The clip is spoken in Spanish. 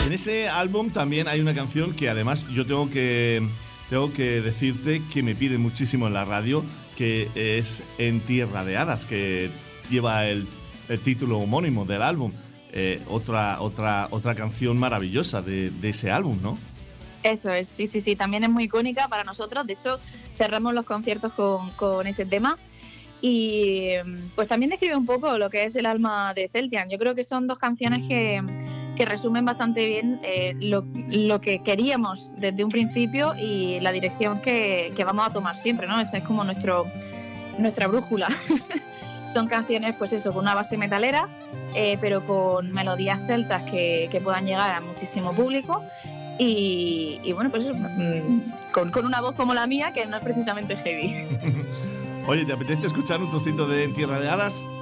En ese álbum también hay una canción que además yo tengo que decirte que me pide muchísimo en la radio, que es En Tierra de Hadas, que lleva el título homónimo del álbum. Otra canción maravillosa de ese álbum, ¿no? Eso es, sí, también es muy icónica para nosotros. De hecho, cerramos los conciertos con ese tema. Y pues también describe un poco lo que es el alma de Celtian. Yo creo que son dos canciones que resumen bastante bien lo que queríamos desde un principio y la dirección que vamos a tomar siempre, ¿no? Esa es como nuestra brújula. Son canciones, pues eso, con una base metalera, pero con melodías celtas que puedan llegar a muchísimo público. Y bueno, pues eso, con una voz como la mía, que no es precisamente heavy. Oye, ¿te apetece escuchar un trocito de En Tierra de Hadas?